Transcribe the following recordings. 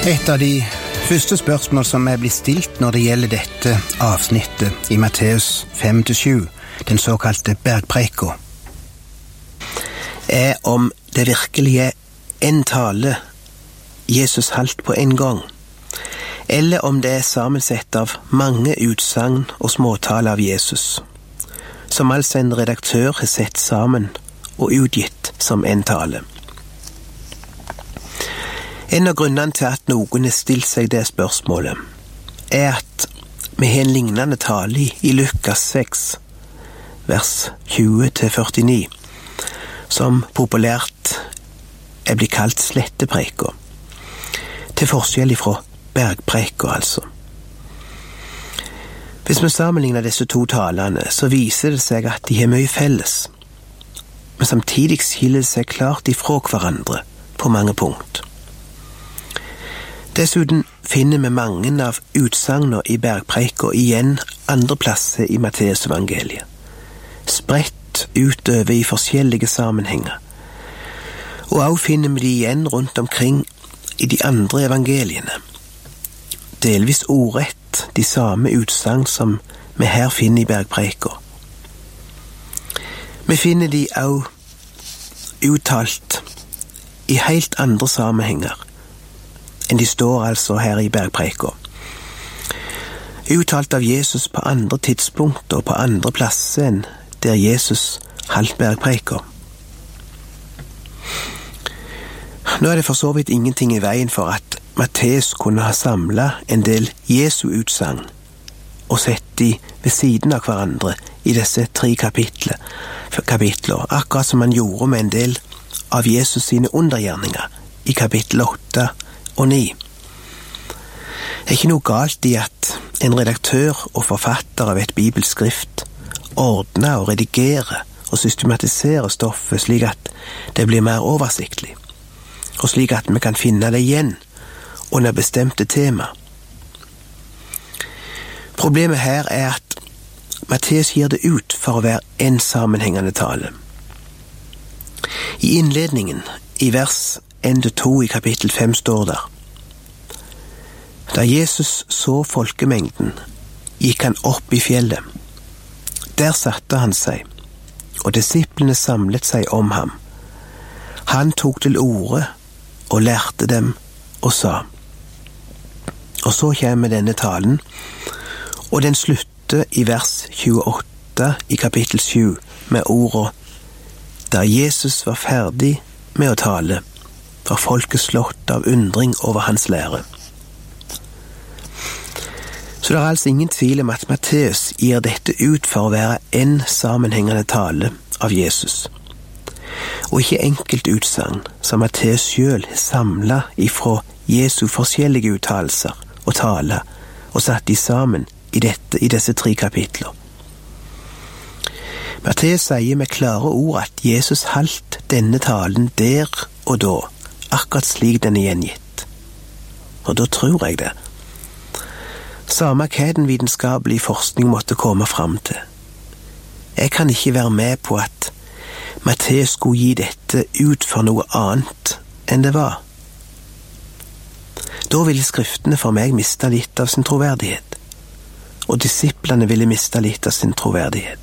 Et av de første spørsmål som er blitt stilt når det gjelder dette avsnittet i Matteus 5-7, den såkalte bergpreika, er om det virkelig er en tale Jesus holdt på en gang, eller om det er sammensett av mange utsagn og småtaler av Jesus, som altså en redaktør har sett sammen og utgitt som en tale. En av grunnene til at noen har stilt seg det spørsmålet, er at vi har en lignende tale i Lukas 6, vers 20-49, som populært er blitt kalt slettepreika, til forskjell fra bergpreika altså. Hvis vi sammenligner disse to talene, så viser det seg at de har mye felles, men samtidig skiller det seg klart ifra hverandre på mange punkt. Dessuten finner vi mange av utsagna i bergpreika igjen andre plasser i Matteus evangeliet, spredt utover i forskjellige sammenhenger, og også finner vi de igjen rundt omkring i de andre evangeliene, delvis ordrett de samme utsagn som vi her finner i bergpreika. Vi finner de også uttalt i helt andre sammenhenger enn de står altså her i bergpreika. Uttalt av Jesus på andre tidspunkt og på andre plasser enn der Jesus holdt bergpreika. Nå er det for så vidt ingenting i veien for at Matteus kunne ha samlet en del Jesu utsagn og sett de ved siden av hverandre i disse 3 kapitler, akkurat som han gjorde med en del av Jesus sine undergjerninger i kapittel 8 og 9. Det er ikke noe galt i at en redaktør og forfatter av et bibelskrift ordner og redigerer og systematiserer stoffet slik at det blir mer oversiktlig, og slik at vi kan finne det igjen under bestemte tema. Problemet her er at Matteus gir det ut for å være en sammenhengende tale. I innledningen, i vers 1-2 i kapittel 5 står der: Da Jesus så folkemengden, gikk han opp i fjellet. Der satte han seg, og disiplene samlet seg om ham. Han tok til orde og lærte dem og sa. Og så kommer denne talen, og den slutter i vers 28 i kapittel 7 med ordene: Da Jesus var ferdig med å tale, var folket slått av undring over hans lære. Så det er altså ingen tvil om at Matteus gir dette ut for å være en sammenhengende tale av Jesus, og ikke enkelt utsagn som Matteus selv samlet ifra Jesu forskjellige uttalelser og taler og satt de sammen i disse 3 kapitler. Matteus sier med klare ord at Jesus holdt denne talen der og da, akkurat slik den er gjengitt. Og da tror jeg det. Samme hva den vitenskapelige forskning måtte komme fram til. Jeg kan ikke være med på at Matteus skulle gi dette ut for noe annet enn det var. Da ville skriftene for meg miste litt av sin troverdighet, og disiplene ville miste litt av sin troverdighet.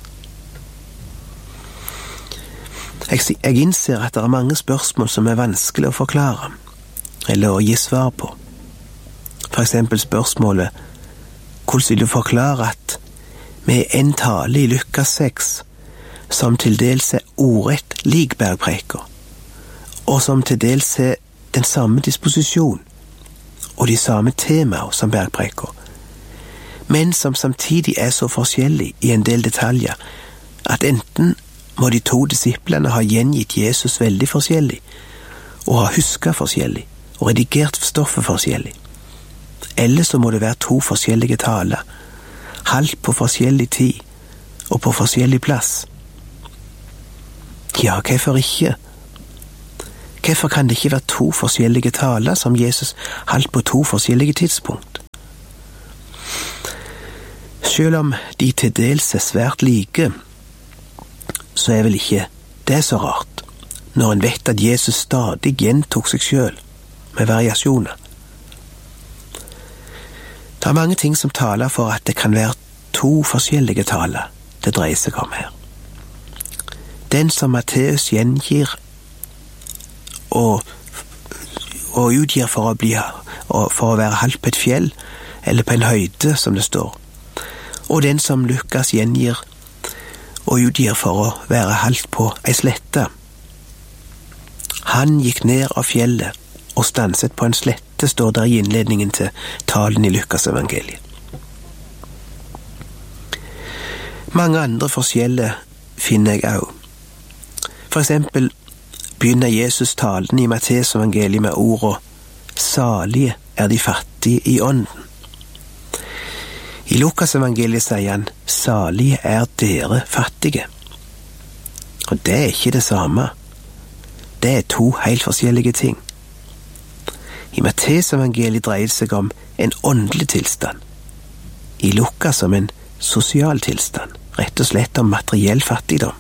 Jeg innser at det er mange spørsmål som er vanskelig å forklare, eller å gi svar på. For eksempel spørsmålet: hvordan vil du forklare at vi er en tale i Lukas 6 som til dels er ordrett lik bergpreika, og som til dels er den samme disposisjon og de samme temaer som bergpreika, men som samtidig er så forskjellig i en del detaljer at enten må de 2 disiplene ha gjengitt Jesus veldig forskjellig, og ha husket forskjellig, og redigert stoffet forskjellig. Eller så må det være 2 forskjellige taler, holdt på forskjellig tid, og på forskjellig plass. Ja, hvorfor ikke? Hvorfor kan det ikke være 2 forskjellige taler som Jesus holdt på 2 forskjellige tidspunkt? Selv om de til dels er svært like, så er vel ikke det så rart, når en vet at Jesus stadig gjentok seg selv med variasjoner, Det mange ting som taler for at det kan være to forskjellige taler det dreier seg om her. Den som Matteus gjengir og utgir for å være halvt på et fjell, eller på en høyde, som det står, og den som Lukas gjengir og utgir for å være halvt på ei slette. Han gikk ned av fjellet og stanset på en slette, står der i innledningen til talen i Lukas evangeliet. Mange andre forskjeller finner jeg også. For eksempel begynner Jesus talen i Matteus evangeliet med ordene «Salige er de fattige i ånden». I Lukas evangeliet sier han «Salige er dere fattige». Og det er ikke det samme. Det er to helt forskjellige ting. I Matteus evangeliet dreier det seg om en åndelig tilstand. I Lukas om en sosial tilstand, rett og slett om materiell fattigdom.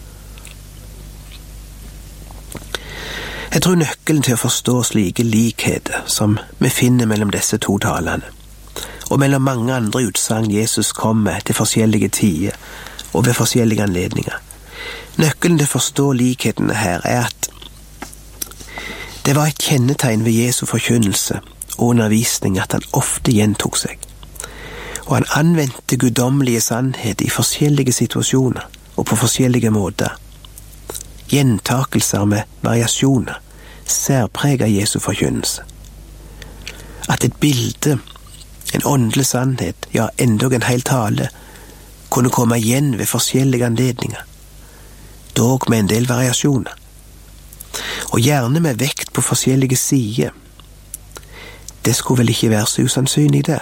Jeg tror nøkkelen til å forstå slike likheter som vi finner mellom disse to talene, og mellom mange andre utsagn Jesus kom med til forskjellige tider og ved forskjellige anledninger. Nøkkelen til å forstå likhetene her er at det var et kjennetegn ved Jesu forkynnelse og undervisning at han ofte gjentok seg, og han anvendte guddommelige sannhet i forskjellige situasjoner og på forskjellige måter. Gjentakelser med variasjoner særpreget Jesu forkynnelse. At et bilde, en åndelig sannhet, ja endog en hel tale, kunne komme igjen ved forskjellige anledninger, dog med en del variasjoner. Og gjerne med vekt på forskjellige sider. Det skulle vel ikke være så usannsynlig det.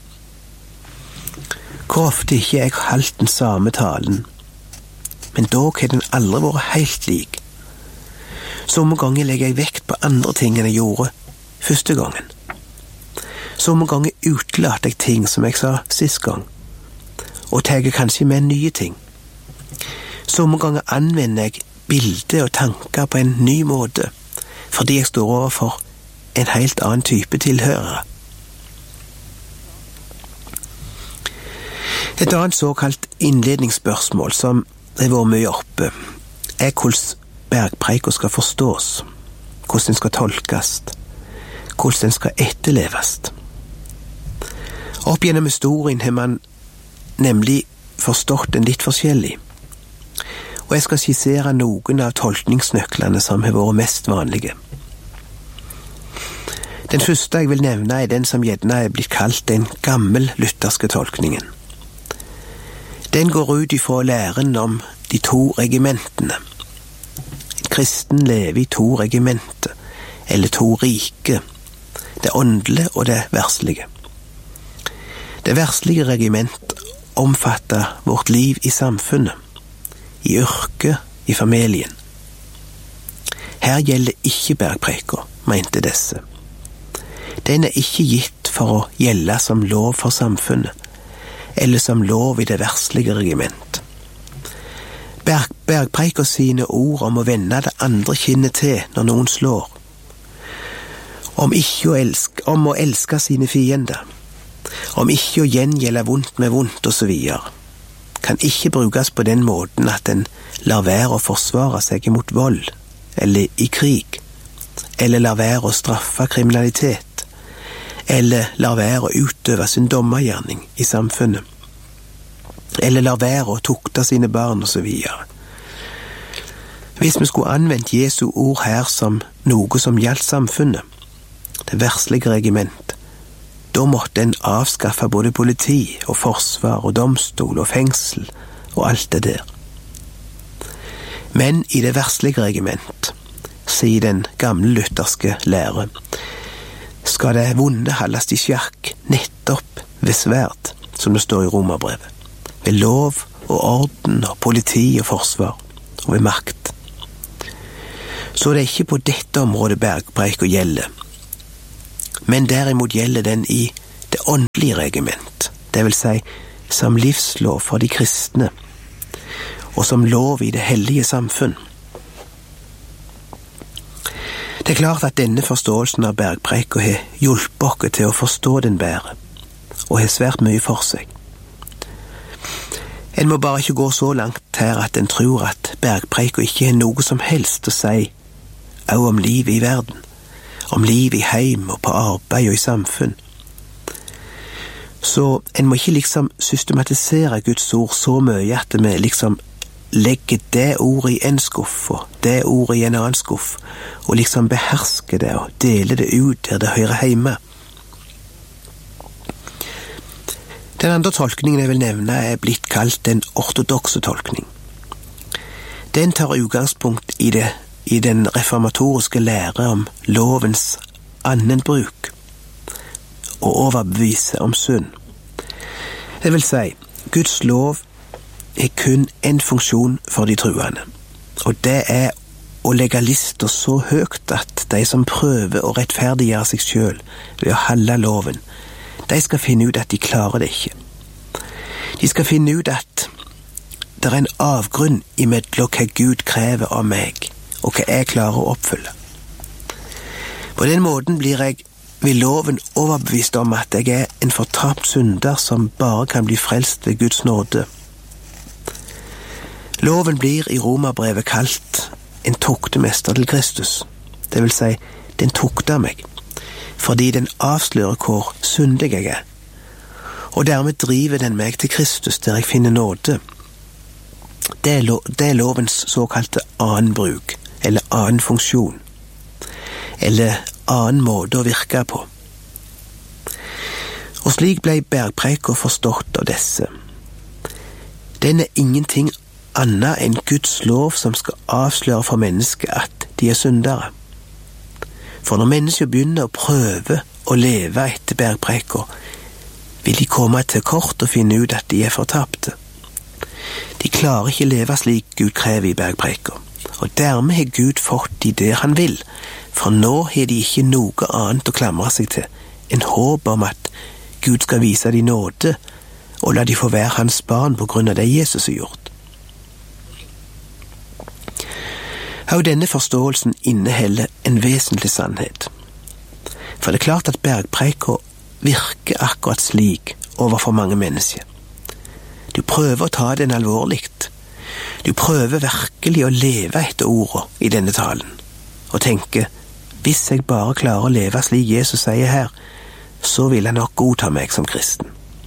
Hvor ofte ikke jeg holdt den samme talen, men dog har den aldri vært helt lik. Somme ganger legger jeg vekt på andre ting enn jeg gjorde første gangen. Somme ganger utelater jeg ting som jeg sa sist gang, og tar kanskje med nye ting. Somme ganger anvender jeg bilder og tanker på en ny måte, fordi jeg står overfor en helt annen type tilhørere. Et annet såkalt innledningsspørsmål som har vært mye oppe, er hvordan bergpreika skal forstås, hvordan den skal tolkes, hvordan den skal etterleves. Opp gjennom historien har man nemlig forstått den litt forskjellig, og jeg skal skissere noen av tolkningsnøklene som har vært mest vanlige. Den første jeg vil nevne er den som gjerne er blitt kalt den gammel lutherske tolkningen. Den går ut ifra læren om de to regimentene. En kristen lever i to regimenter, eller to rike, det åndelige og det verslige. Det verslige regiment omfatter vårt liv i samfunnet, i yrket, i familien. Her gjelder ikke bergpreika, mente disse. Den er ikke gitt for å gjelde som lov for samfunnet, eller som lov i det verslige regiment. Bergpreika sine ord om å vende det andre kinnet til når noen slår, om å elske sine fiender, om ikke å gjengjelde vondt med vondt og så videre, kan ikke brukes på den måten at en lar være å forsvare seg imot vold, eller i krig, eller lar være å straffe kriminalitet, eller lar være å utøve sin dommergjerning i samfunnet, eller lar være å tukte sine barn og så videre. Hvis vi skulle anvendt Jesu ord her som noe som gjaldt samfunnet, det verslige regiment, da måtte en avskaffe både politi og forsvar og domstol og fengsel og alt det der. Men i det verslige regiment, sier den gamle lutherske lære, skal det vonde holdes i sjakk nettopp ved sverd, som det står i Romerbrevet, ved lov og orden og politi og forsvar, og ved makt. Så det er ikke på dette området bergpreika gjelder, men derimot gjelder den i det åndelige regiment, det vil si som livslov for de kristne, og som lov i det hellige samfunn. Det er klart at denne forståelsen av bergpreika har hjulpet oss til å forstå den bedre, og har svært mye for seg. En må bare ikke gå så langt her at en tror at bergpreika ikke har noe som helst å si også om livet i verden, om livet i heim og på arbeid og i samfunn. Så en må ikke liksom systematisere Guds ord så mye at vi liksom legger det ordet i en skuff og det ordet i en annen skuff, og liksom behersker det og deler det ut der det hører hjemme. Den andre tolkningen jeg vil nevne er blitt kalt den ortodokse tolkning. Den tar utgangspunkt i den reformatoriske lære om lovens annenbruk og overbevise om synd. Det vil si, Guds lov er kun en funksjon for de truende, og det er å legge lister så høyt at de som prøver å rettferdiggjøre seg selv ved å holde loven, de skal finne ut at de klarer det ikke. De skal finne ut at det er en avgrunn imellom hva Gud krever av meg, og hva jeg klarer å oppfylle. På den måten blir jeg ved loven overbevist om at jeg er en fortapt synder som bare kan bli frelst ved Guds nåde. Loven blir i Romerbrevet kalt en tuktemester til Kristus. Det vil si, den tukter meg, fordi den avslører hvor syndig jeg er. Og dermed driver den meg til Kristus, der jeg finner nåde. Det er lovens såkalte annen bruk, eller annen funksjon, eller annen måte å virke på. Og slik ble bergpreika forstått av disse. Den er ingenting annet enn Guds lov som skal avsløre for mennesket at de er syndere. For når mennesker begynner å prøve å leve etter bergpreika, vil de komme til kort og finne ut at de er fortapte. De klarer ikke leve slik Gud krever i bergpreika, og dermed har Gud fått de det han vil, for nå har de ikke noe annet å klamre seg til enn håp om at Gud skal vise de nåde og la de få være hans barn på grunn av det Jesus har gjort. Og denne forståelsen inneholder en vesentlig sannhet. For det er klart at bergpreika virker akkurat slik overfor mange mennesker. Du prøver å ta den alvorligt. Du prøver virkelig å leve etter ordene i denne talen, og tenker, hvis jeg bare klarer å leve slik Jesus sier her, så vil han nok godta meg som kristen.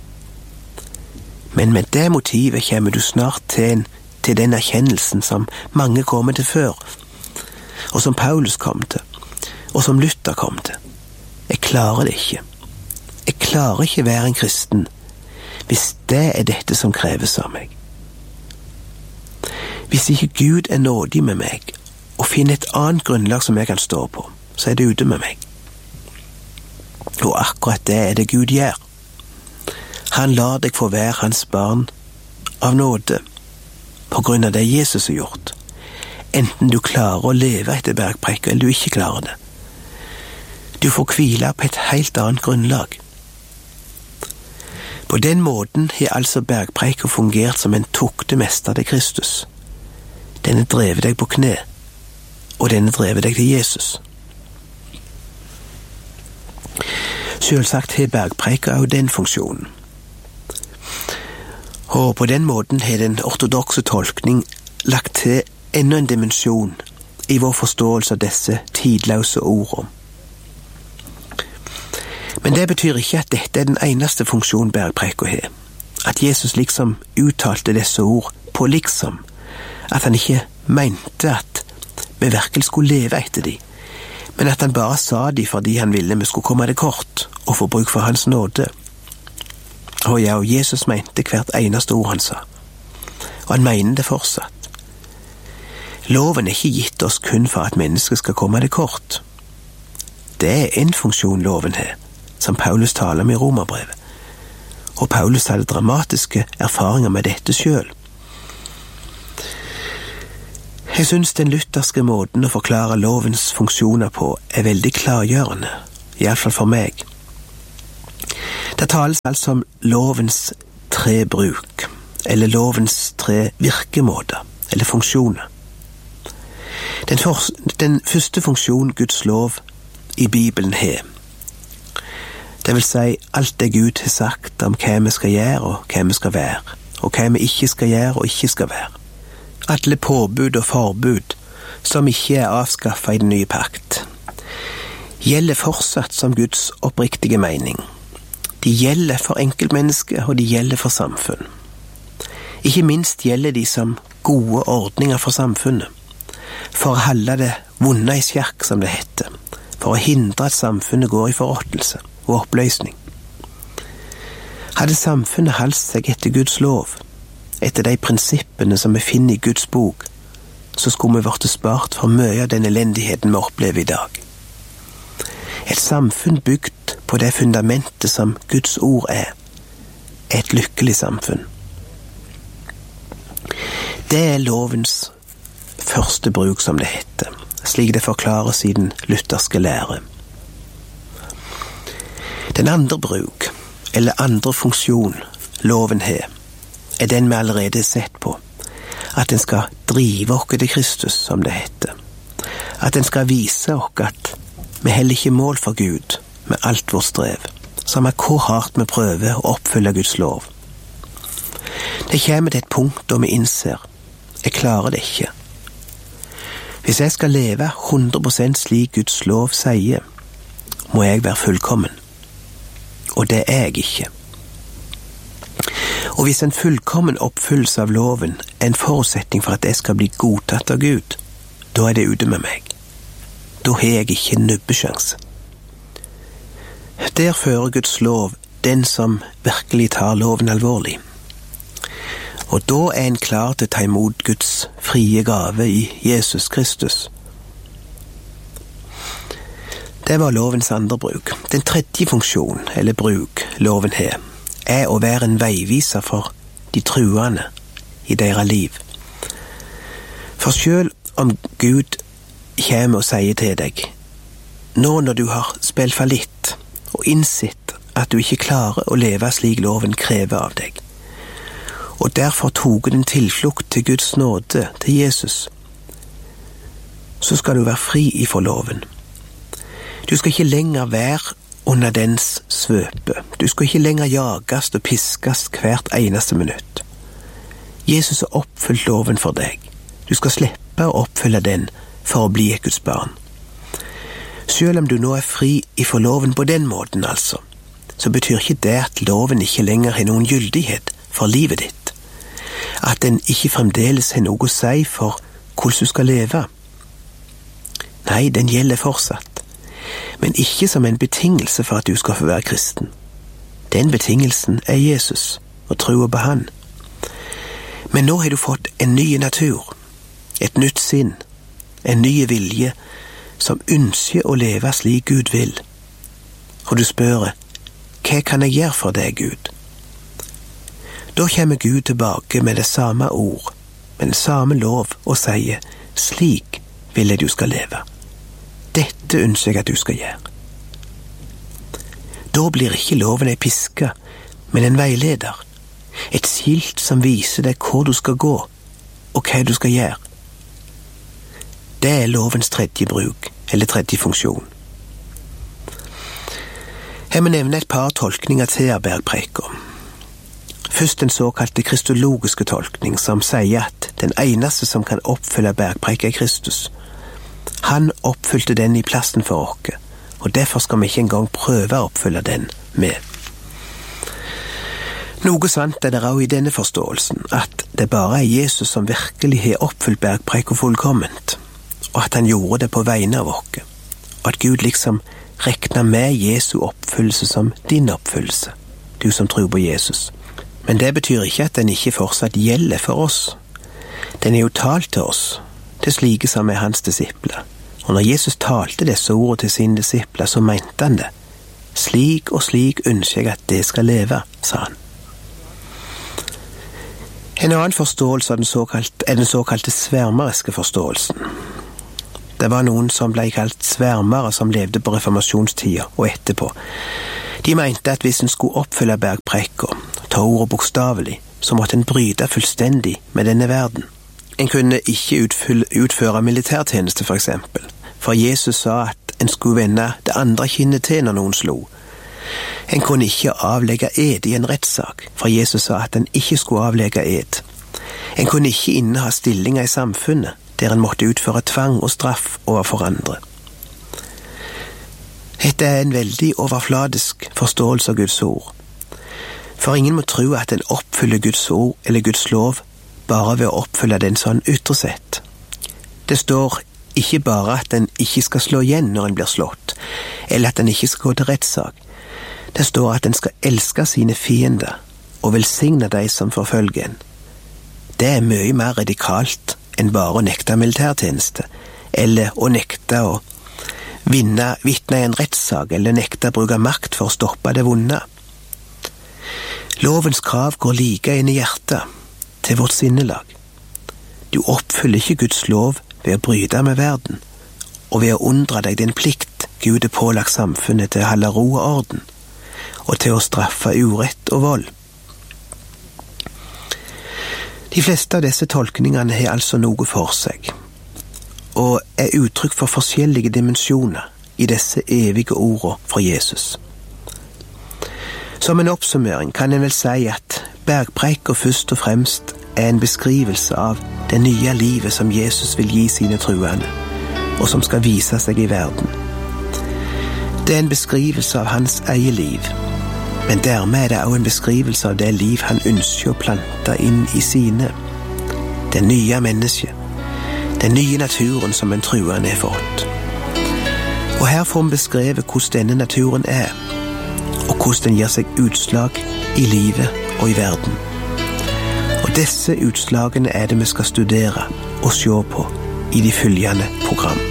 Men med det motivet kommer du snart til den erkjennelsen som mange kommer til før, og som Paulus kom til, og som Luther kom til. Jeg klarer det ikke. Jeg klarer ikke være en kristen hvis det er dette som kreves av meg. Hvis ikke Gud er nådig med meg og finner et annet grunnlag som jeg kan stå på, så er det ute med meg. Og akkurat det er det Gud gjør. Han lar deg få være hans barn av nåde, på grunn av det Jesus har gjort. Enten du klarer å leve etter bergpreika, eller du ikke klarer det. Du får hvile på et helt annet grunnlag. På den måten har altså bergpreika fungert som en tuktemester til Kristus. Den har drevet deg på kne, og den har drevet deg til Jesus. Selvsagt har bergpreika også den funksjonen. Og på den måten har den ortodokse tolkning lagt til enda en dimensjon i vår forståelse av disse tidløse ordene. Men det betyr ikke at dette er den eneste funksjonen bergpreika har. At Jesus liksom uttalte disse ord på liksom, at han ikke mente at vi virkelig skulle leve etter de, men at han bare sa de fordi han ville vi skulle komme det kort og få bruk for hans nåde. Og ja, Jesus mente hvert eneste ord han sa, og han mener det fortsatt. Loven er ikke gitt oss kun for at mennesket skal komme det kort. Det er en funksjon loven har, som Paulus taler om i Romerbrevet. Og Paulus hadde dramatiske erfaringer med dette selv. Jeg synes den lutherske måten å forklare lovens funksjoner på er veldig klargjørende, i alle fall for meg. Det tales altså om lovens 3 bruk, eller lovens 3 virkemåter, eller funksjoner. Den første funksjon Guds lov i Bibelen har, Det vil si alt det Gud har sagt om hva vi skal gjøre og hva vi skal være, og hva vi ikke skal gjøre og ikke skal være. Alle påbud og forbud som ikke er avskaffet i den nye pakt, gjelder fortsatt som Guds oppriktige mening. De gjelder for enkeltmennesket, og de gjelder for samfunn. Ikke minst gjelder de som gode ordninger for samfunnet, for å holde det vonde i sjakk, som det heter, for å hindre at samfunnet går i forråtnelse og oppløsning. Hadde samfunnet holdt seg etter Guds lov, etter de prinsippene som vi finner i Guds bok, så skulle vi vært spart for mye av den elendigheten vi opplever i dag. Et samfunn bygd på det fundamentet som Guds ord er et lykkelig samfunn. Det er lovens første bruk, som det heter, slik det forklares i den lutherske lære. Den andre bruk, eller andre funksjon loven har, er den vi allerede har sett på, at den skal drive oss til Kristus, som det heter. At den skal vise oss at vi heller ikke mål for Gud med alt vårt strev, som er hvor hardt vi prøver å oppfylle Guds lov. Det kommer til et punkt da vi innser, jeg klarer det ikke. Hvis jeg skal leve 100% slik Guds lov sier, må jeg være fullkommen. Og det er jeg ikke. Og hvis en fullkommen oppfyllelse av loven er en forutsetning for at jeg skal bli godtatt av Gud, da er det ute med meg. Da har jeg ikke nubbesjanse. Der fører Guds lov den som virkelig tar loven alvorlig. Og da er en klar til å ta imot Guds frie gave i Jesus Kristus. Det var lovens andre bruk. Den tredje funksjon, eller bruk, loven har, er å være en veiviser for de truende i deres liv. For selv om Gud kommer og sier til deg, nå når du har spilt fallitt og innsett at du ikke klarer å leve slik loven krever av deg, og derfor tog din tilflukt til Guds nåde, til Jesus, så skal du være fri ifra loven. Du skal ikke lenger være under dens svøpe. Du skal ikke lenger jages og piskes hvert eneste minutt. Jesus har oppfylt loven for deg. Du skal slippe å oppfylle den for å bli et Guds barn. Selv om du nå er fri ifra loven på den måten, altså, så betyr ikke det at loven ikke lenger har noen gyldighet for livet ditt. At den ikke fremdeles har noe å si for hvordan du skal leve. Nei, den gjelder fortsatt. Men ikke som en betingelse for at du skal få være kristen. Den betingelsen er Jesus, og troen på han. Men nå har du fått en ny natur, et nytt sinn, en ny vilje, som ønsker å leve slik Gud vil. Og du spør, hva kan jeg gjøre for deg, Gud? Da kommer Gud tilbake med det samme ord, med den samme lov, og sier, slik vil jeg du skal leve. Dette ønsker jeg at du skal gjøre. Da blir ikke loven en piske, men en veileder. Et skilt som viser deg hvor du skal gå, og hva du skal gjøre. Det er lovens tredje bruk, eller tredje funksjon. Jeg må nevne et par tolkninger til av bergpreika. Først den såkalte kristologiske tolkning, som sier at den eneste som kan oppfylle bergpreika er Kristus. Han oppfylte den i plassen for oss, og derfor skal vi ikke engang prøve å oppfylle den med. Noe sant er det også i denne forståelsen, at det bare er Jesus som virkelig har oppfylt bergpreika fullkomment, og at han gjorde det på vegne av oss, og at Gud liksom rekner med Jesu oppfyllelse som din oppfyllelse, du som tror på Jesus. Men det betyr ikke at den ikke fortsatt gjelder for oss. Den er jo talt til oss, til slike som er hans disipler. Og når Jesus talte disse ordene til sine disipler, så mente han det. Slik og slik ønsker jeg at det skal leve, sa han. En annen forståelse er den såkalte svermeriske forståelsen. Det var noen som ble kalt svermere som levde på reformasjonstida og etterpå. De mente at hvis en skulle oppfylle bergpreika, ta ordet bokstavelig, så måtte en bryte fullstendig med denne verden. En kunne ikke utføre militærtjeneste, for eksempel. For Jesus sa at en skulle vende det andre kinnet til når noen slo. En kunne ikke avlegge ed i en rettssak, for Jesus sa at en ikke skulle avlegge ed. En kunne ikke inneha stillinger i samfunnet, der en måtte utføre tvang og straff overfor andre. Dette er en veldig overfladisk forståelse av Guds ord. For ingen må tro at en oppfyller Guds ord eller Guds lov bare ved å oppfylle den sånn ytre sett. Det står ikke bare at en ikke skal slå igjen når en blir slått, eller at en ikke skal gå til rettssak. Det står at en skal elske sine fiender og velsigne de som forfølger en. Det er mye mer radikalt enn bare å nekte militærtjeneste, eller å nekte å vitne i en rettssak, eller nekte å bruke makt for å stoppe det vonde. Lovens krav går like inn i hjertet, til vårt sinnelag. Du oppfyller ikke Guds lov ved å bryte med verden, og ved å unndra deg den plikt Gud er pålagt samfunnet til å holde ro og orden, og til å straffe urett og vold. De fleste av disse tolkningene har altså noe for seg, og er uttrykk for forskjellige dimensjoner i disse evige ordene fra Jesus. Som en oppsummering kan en vel si at bergpreika først og fremst er en beskrivelse av det nye livet som Jesus vil gi sine truende, og som skal vise seg i verden. Det er en beskrivelse av hans eget liv, men dermed er det også en beskrivelse av det liv han ønsker å plante inn i sine. Det nye mennesket, den nye naturen som en truende har fått. Og her får vi beskrevet hvordan denne naturen er, og hvordan den gir seg utslag i livet og i verden. Og disse utslagene er det vi skal studere og se på i de følgende program.